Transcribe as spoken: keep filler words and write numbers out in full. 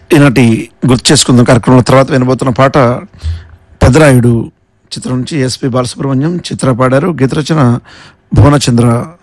ఈనాటి గుర్తు చేసుకుందాం కార్యక్రమం తర్వాత వినబోతున్న పాట పెదరాయుడు చిత్రం నుంచి ఎస్పి బాలసుబ్రహ్మణ్యం చిత్ర పాడారు. గీత రచన భువనచంద్ర.